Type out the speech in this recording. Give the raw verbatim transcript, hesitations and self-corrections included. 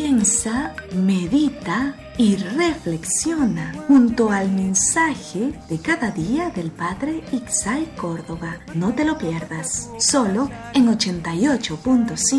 Piensa, medita y reflexiona junto al mensaje de cada día del Padre Itzhak Córdoba. No te lo pierdas, solo en ochenta y ocho punto cinco.